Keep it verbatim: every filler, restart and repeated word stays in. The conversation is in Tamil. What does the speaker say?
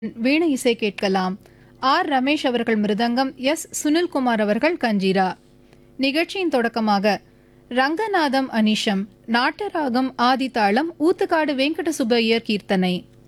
வீணை இசை கேட்கலாம். ஆர் ரமேஷ் அவர்கள் மிருதங்கம், எஸ் சுனில்குமார் அவர்கள் கஞ்சீரா. நிகழ்ச்சியின் தொடக்கமாக ரங்கநாதம் அனிஷம், நாட்டராகம் ஆதிதாளம், ஊத்துக்காடு வெங்கட சுப்பையர் கீர்த்தனை.